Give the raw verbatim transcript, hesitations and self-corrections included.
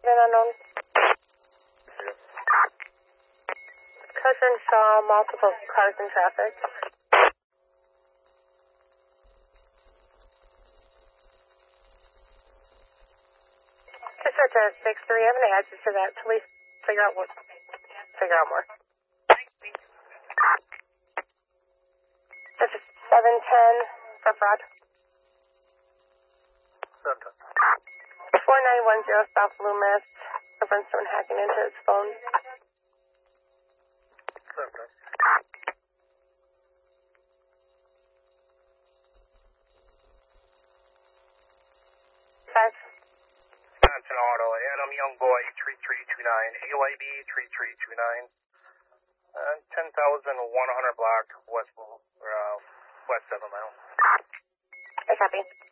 An unknown. Cousin saw multiple cars in traffic. Dispatch at six three, I have an answer to that. Please figure out what, figure out more. This is seven ten for fraud. seven ten. four nine one zero South Loomis. Reference someone hacking into his phone. seven ten. Five. Johnson Auto, Adam Youngboy, three three two nine, A Y B three three two nine, uh, ten thousand one hundred block, West, uh, West seven mile. I copy.